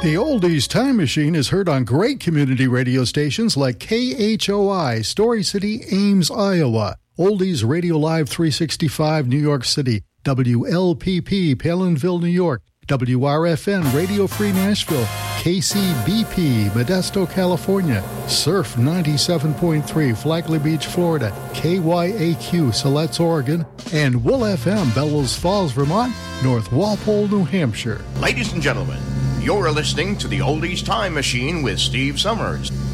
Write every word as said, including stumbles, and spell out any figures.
The Oldies Time Machine is heard on great community radio stations like K H O I, Story City, Ames, Iowa, Oldies Radio Live three sixty-five, New York City, W L P P, Palinville, New York, W R F N, Radio Free Nashville, K C B P, Modesto, California, Surf ninety-seven point three, Flagler Beach, Florida, K Y A Q, Siletz, Oregon, and Wool F M, Bellows Falls, Vermont, North Walpole, New Hampshire. Ladies and gentlemen, you're listening to the Oldies Time Machine with Steve Summers.